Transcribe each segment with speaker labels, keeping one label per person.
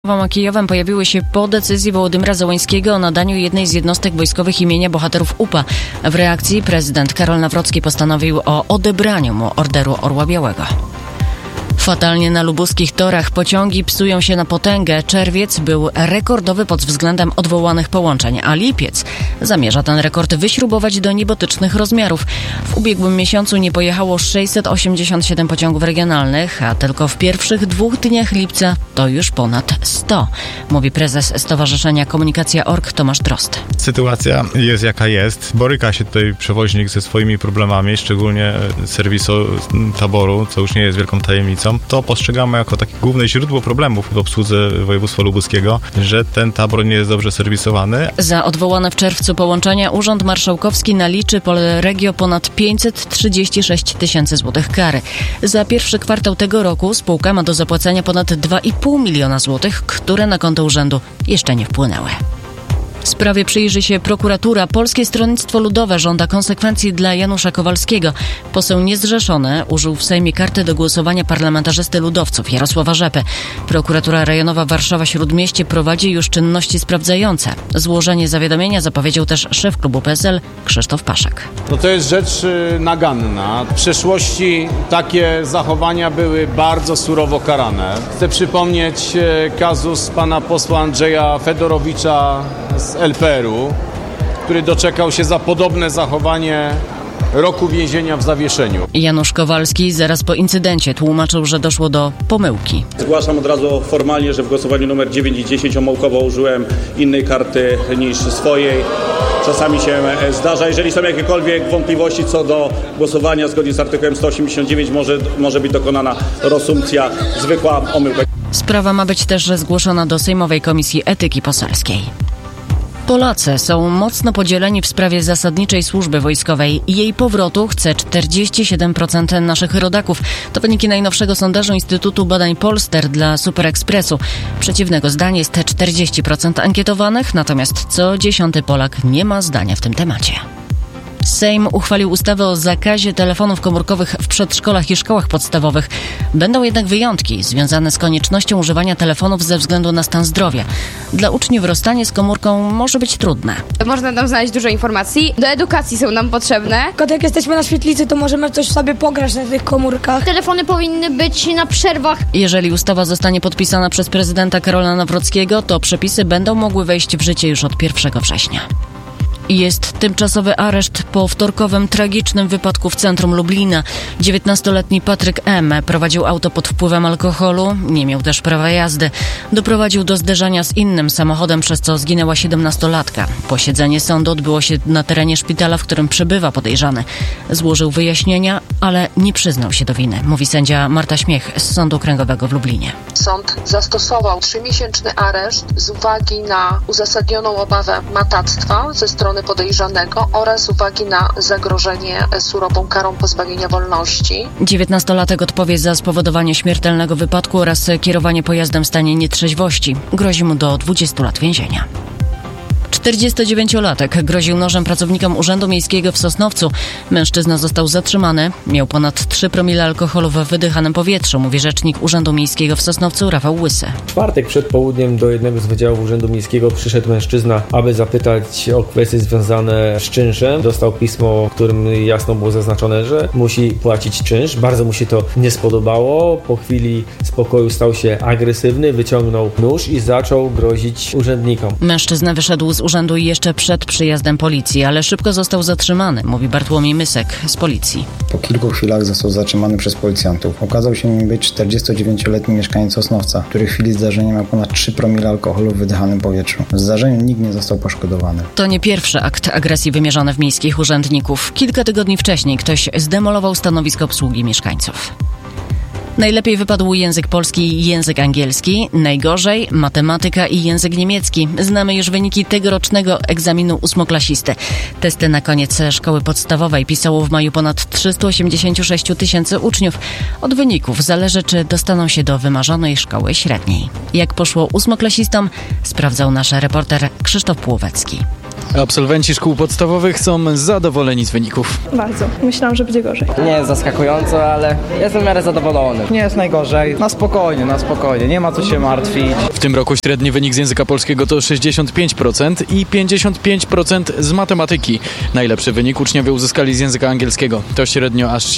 Speaker 1: A Kijowem pojawiły się po decyzji Wołodymyra Zełańskiego o nadaniu jednej z jednostek wojskowych imienia bohaterów UPA. W reakcji prezydent Karol Nawrocki postanowił o odebraniu mu Orderu Orła Białego. Fatalnie na lubuskich torach pociągi psują się na potęgę. Czerwiec był rekordowy pod względem odwołanych połączeń, a lipiec zamierza ten rekord wyśrubować do niebotycznych rozmiarów. W ubiegłym miesiącu nie pojechało 687 pociągów regionalnych, a tylko w pierwszych 2 dniach lipca to już ponad 100, mówi prezes Stowarzyszenia Komunikacja.org Tomasz Drozd.
Speaker 2: Sytuacja jest jaka jest. Boryka się tutaj przewoźnik ze swoimi problemami, szczególnie serwisu taboru, co już nie jest wielką tajemnicą. To postrzegamy jako takie główne źródło problemów w obsłudze województwa lubuskiego, że ten tabor nie jest dobrze serwisowany.
Speaker 1: Za odwołane w czerwcu połączenia Urząd Marszałkowski naliczy Polregio ponad 536 tysięcy złotych kary. Za pierwszy kwartał tego roku spółka ma do zapłacenia ponad 2,5 miliona złotych, które na konto urzędu jeszcze nie wpłynęły. Sprawie przyjrzy się prokuratura. Polskie Stronnictwo Ludowe żąda konsekwencji dla Janusza Kowalskiego. Poseł niezrzeszony użył w Sejmie karty do głosowania parlamentarzysty ludowców Jarosława Rzepy. Prokuratura rejonowa Warszawa-Śródmieście prowadzi już czynności sprawdzające. Złożenie zawiadomienia zapowiedział też szef klubu PSL Krzysztof Paszek.
Speaker 3: To jest rzecz naganna. W przeszłości takie zachowania były bardzo surowo karane. Chcę przypomnieć kazus pana posła Andrzeja Fedorowicza z LPR-u, który doczekał się za podobne zachowanie roku więzienia w zawieszeniu.
Speaker 1: Janusz Kowalski zaraz po incydencie tłumaczył, że doszło do pomyłki.
Speaker 4: Zgłaszam od razu formalnie, że w głosowaniu numer 9 i 10 omyłkowo użyłem innej karty niż swojej. Czasami się zdarza. Jeżeli są jakiekolwiek wątpliwości co do głosowania zgodnie z artykułem 189, może być dokonana reasumpcja, zwykła omyłka.
Speaker 1: Sprawa ma być też zgłoszona do Sejmowej Komisji Etyki Poselskiej. Polacy są mocno podzieleni w sprawie zasadniczej służby wojskowej. Jej powrotu chce 47% naszych rodaków. To wyniki najnowszego sondażu Instytutu Badań Polster dla Super Expressu. Przeciwnego zdania jest 40% ankietowanych, natomiast co 10. Polak nie ma zdania w tym temacie. Sejm uchwalił ustawę o zakazie telefonów komórkowych w przedszkolach i szkołach podstawowych. Będą jednak wyjątki związane z koniecznością używania telefonów ze względu na stan zdrowia. Dla uczniów rozstanie z komórką może być trudne.
Speaker 5: Można tam znaleźć dużo informacji. Do edukacji są nam potrzebne.
Speaker 6: Jak jesteśmy na świetlicy, to możemy coś sobie pograć na tych komórkach.
Speaker 7: Telefony powinny być na przerwach.
Speaker 1: Jeżeli ustawa zostanie podpisana przez prezydenta Karola Nawrockiego, to przepisy będą mogły wejść w życie już od 1 września. Jest tymczasowy areszt po wtorkowym tragicznym wypadku w centrum Lublina. 19-letni Patryk M. prowadził auto pod wpływem alkoholu, nie miał też prawa jazdy. Doprowadził do zderzenia z innym samochodem, przez co zginęła 17-latka. Posiedzenie sądu odbyło się na terenie szpitala, w którym przebywa podejrzany. Złożył wyjaśnienia, ale nie przyznał się do winy, mówi sędzia Marta Śmiech z Sądu Okręgowego w Lublinie.
Speaker 8: Sąd zastosował 3-miesięczny areszt z uwagi na uzasadnioną obawę matactwa ze strony podejrzanego oraz z uwagi na zagrożenie surową karą pozbawienia wolności.
Speaker 1: 19-latek odpowie za spowodowanie śmiertelnego wypadku oraz kierowanie pojazdem w stanie nietrzeźwości. Grozi mu do 20 lat więzienia. 49-latek groził nożem pracownikom Urzędu Miejskiego w Sosnowcu. Mężczyzna został zatrzymany. Miał ponad 3 promile alkoholu w wydychanym powietrzu, mówi rzecznik Urzędu Miejskiego w Sosnowcu Rafał Łysy.
Speaker 9: W czwartek przed południem do jednego z wydziałów Urzędu Miejskiego przyszedł mężczyzna, aby zapytać o kwestie związane z czynszem. Dostał pismo, w którym jasno było zaznaczone, że musi płacić czynsz. Bardzo mu się to nie spodobało. Po chwili spokoju stał się agresywny, wyciągnął nóż i zaczął grozić urzędnikom.
Speaker 1: Mężczyzna wyszedł z urzędu jeszcze przed przyjazdem policji, ale szybko został zatrzymany, mówi Bartłomiej Mysek z policji.
Speaker 10: Po kilku chwilach został zatrzymany przez policjantów. Okazał się nim być 49-letni mieszkaniec Sosnowca, który w chwili zdarzenia miał ponad 3 promile alkoholu w wydychanym powietrzu. W zdarzeniu nikt nie został poszkodowany.
Speaker 1: To nie pierwszy akt agresji wymierzony w miejskich urzędników. Kilka tygodni wcześniej ktoś zdemolował stanowisko obsługi mieszkańców. Najlepiej wypadł język polski i język angielski, najgorzej matematyka i język niemiecki. Znamy już wyniki tegorocznego egzaminu ósmoklasisty. Testy na koniec szkoły podstawowej pisało w maju ponad 386 tysięcy uczniów. Od wyników zależy, czy dostaną się do wymarzonej szkoły średniej. Jak poszło ósmoklasistom, sprawdzał nasz reporter Krzysztof Płowecki.
Speaker 11: Absolwenci szkół podstawowych są zadowoleni z wyników.
Speaker 12: Bardzo. Myślałam, że będzie gorzej.
Speaker 13: Nie jest zaskakująco, ale jestem w miarę zadowolony.
Speaker 14: Nie jest najgorzej. Na spokojnie. Nie ma co się martwić.
Speaker 11: W tym roku średni wynik z języka polskiego to 65% i 55% z matematyki. Najlepszy wynik uczniowie uzyskali z języka angielskiego. To średnio aż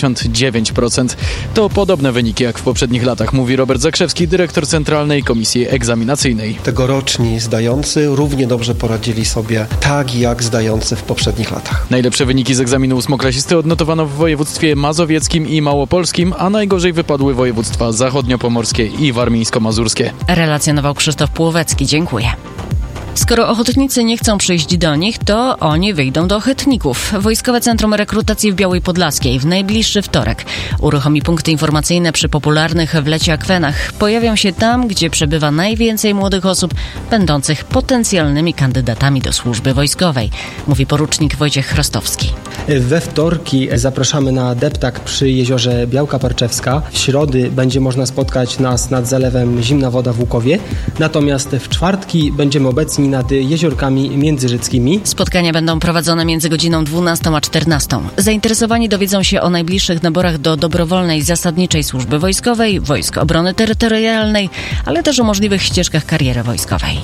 Speaker 11: 79%. To podobne wyniki jak w poprzednich latach, mówi Robert Zakrzewski, dyrektor Centralnej Komisji Egzaminacyjnej.
Speaker 15: Tegoroczni zdający równie dobrze poradzili sobie tak jak zdający w poprzednich latach.
Speaker 11: Najlepsze wyniki z egzaminu ósmoklasisty odnotowano w województwie mazowieckim i małopolskim, a najgorzej wypadły województwa zachodniopomorskie i warmińsko-mazurskie.
Speaker 1: Relacjonował Krzysztof Płowecki. Dziękuję. Skoro ochotnicy nie chcą przyjść do nich, to oni wyjdą do ochetników. Wojskowe Centrum Rekrutacji w Białej Podlaskiej w najbliższy wtorek uruchomi punkty informacyjne przy popularnych w lecie akwenach. Pojawią się tam, gdzie przebywa najwięcej młodych osób będących potencjalnymi kandydatami do służby wojskowej, mówi porucznik Wojciech Chrostowski.
Speaker 16: We wtorki zapraszamy na deptak przy jeziorze Białka Parczewska. W środy będzie można spotkać nas nad zalewem Zimna Woda w Łukowie. Natomiast w czwartki będziemy obecni nad jeziorkami międzyżyckimi.
Speaker 1: Spotkania będą prowadzone między godziną 12 a 14. Zainteresowani dowiedzą się o najbliższych naborach do dobrowolnej zasadniczej służby wojskowej, Wojsk Obrony Terytorialnej, ale też o możliwych ścieżkach kariery wojskowej.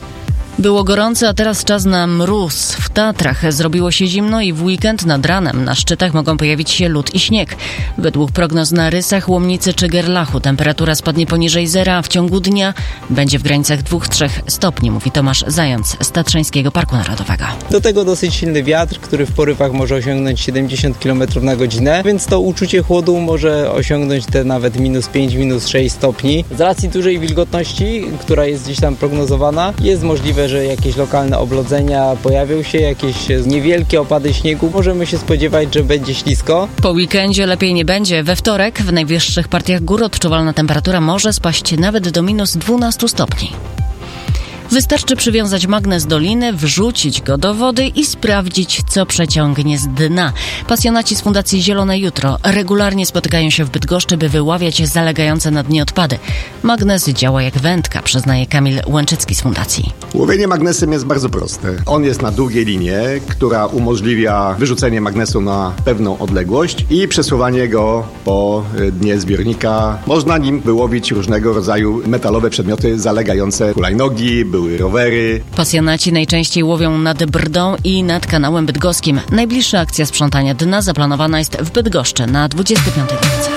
Speaker 1: Było gorąco, a teraz czas na mróz. W Tatrach zrobiło się zimno i w weekend nad ranem na szczytach mogą pojawić się lód i śnieg. Według prognoz na Rysach, Łomnicy czy Gerlachu temperatura spadnie poniżej zera, a w ciągu dnia będzie w granicach 2-3 stopni, mówi Tomasz Zając z Tatrzańskiego Parku Narodowego.
Speaker 17: Do tego dosyć silny wiatr, który w porywach może osiągnąć 70 km na godzinę, więc to uczucie chłodu może osiągnąć te nawet -5, -6 stopni. Z racji dużej wilgotności, która jest gdzieś tam prognozowana, jest możliwe, że jakieś lokalne oblodzenia pojawią się, jakieś niewielkie opady śniegu. Możemy się spodziewać, że będzie ślisko.
Speaker 1: Po weekendzie lepiej nie będzie. We wtorek w najwyższych partiach gór odczuwalna temperatura może spaść nawet do -12 stopni. Wystarczy przywiązać magnes do liny, wrzucić go do wody i sprawdzić, co przeciągnie z dna. Pasjonaci z Fundacji Zielone Jutro regularnie spotykają się w Bydgoszczy, by wyławiać zalegające na dnie odpady. Magnes działa jak wędka, przyznaje Kamil Łęczycki z Fundacji.
Speaker 18: Łowienie magnesem jest bardzo proste. On jest na długiej linie, która umożliwia wyrzucenie magnesu na pewną odległość i przesuwanie go po dnie zbiornika. Można nim wyłowić różnego rodzaju metalowe przedmioty zalegające, hulajnogi, były rowery.
Speaker 1: Pasjonaci najczęściej łowią nad Brdą i nad kanałem bydgoskim. Najbliższa akcja sprzątania dna zaplanowana jest w Bydgoszczy na 25 lipca.